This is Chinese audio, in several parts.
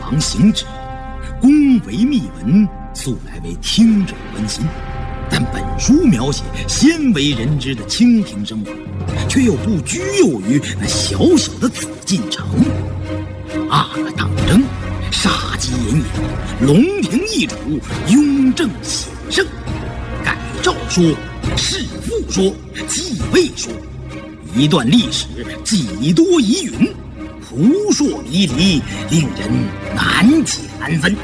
王行止，恭维密文，素来为听者温馨。但本书描写鲜为人知的清贫生活，却又不拘囿于那小小的紫禁城。阿哥当征，杀机隐隐，龙庭易主，雍正显圣。改诏说，弑父说，继位说，一段历史几多疑云，扑朔迷离，令人难解难分。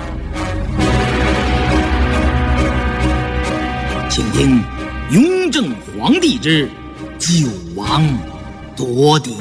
请听雍正皇帝之九王夺嫡。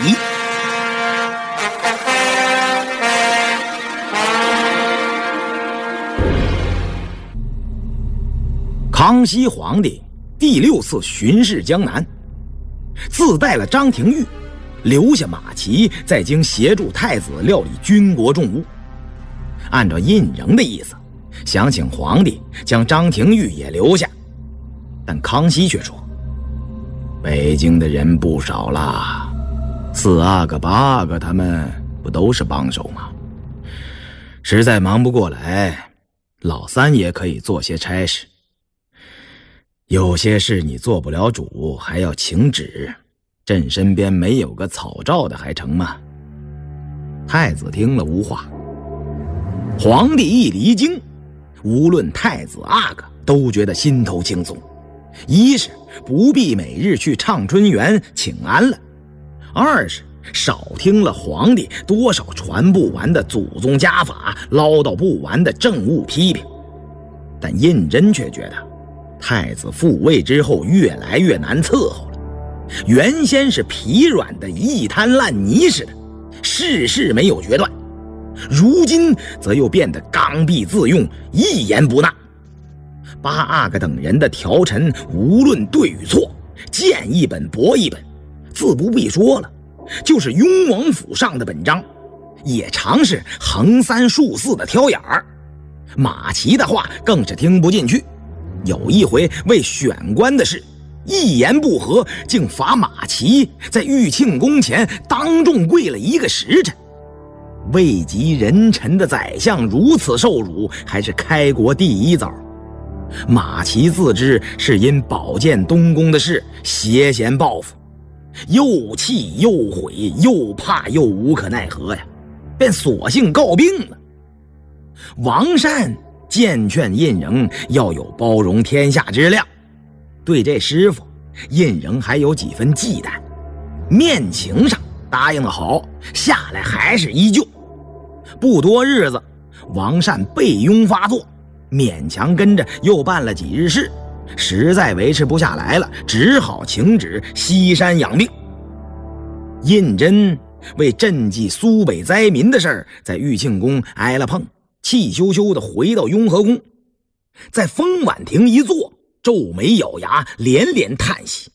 康熙皇帝第6次巡视江南，自带了张廷玉，留下马齐在京协助太子料理军国重务。按照胤禛的意思，想请皇帝将张廷玉也留下，但康熙却说，北京的人不少了，4阿哥8阿哥他们不都是帮手吗？实在忙不过来，老三爷可以做些差事，有些事你做不了主还要请旨，朕身边没有个草诏的还成吗？太子听了无话。皇帝一离京，无论太子阿哥都觉得心头轻松，一是不必每日去畅春园请安了，二是少听了皇帝多少传不完的祖宗家法，唠叨不完的政务批评。但胤禛却觉得太子复位之后越来越难伺候了，原先是疲软的一滩烂泥似的，事事没有决断，如今则又变得刚愎自用，一言不纳。8阿哥等人的条陈无论对与错，见一本驳一本，自不必说了，就是雍王府上的本章，也常是横3竖4的挑眼儿。马齐的话更是听不进去，有一回为选官的事，一言不合竟罚马齐在玉庆宫前当众跪了1个时辰。位极人臣的宰相如此受辱，还是开国第一遭。马齐自知是因保建东宫的事邪嫌报复，又气又悔又怕又无可奈何呀，便索性告病了。王善渐劝胤禛要有包容天下之量，对这师傅胤禛还有几分忌惮，面情上答应的好，下来还是依旧。不多日子，王善背痈发作，勉强跟着又办了几日事，实在维持不下来了，只好请旨西山养病。胤禛为赈济苏北灾民的事儿，在玉庆宫挨了碰，气羞羞地回到雍和宫，在风婉亭一坐，皱眉咬牙，连连叹息。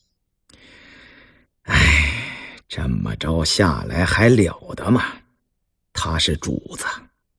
这么着下来还了得吗？他是主子，